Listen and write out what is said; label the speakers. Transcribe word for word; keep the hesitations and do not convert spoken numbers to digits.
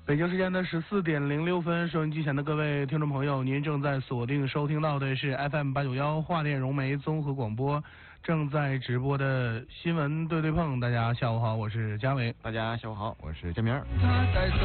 Speaker 1: 北京时间的十四点零六分，收音机前的各位听众朋友，您正在锁定收听到的是 F M 八九一华电融媒综合广播，正在直播的新闻对对碰。大家下午好，我是嘉伟。
Speaker 2: 大家下午好，我是建明。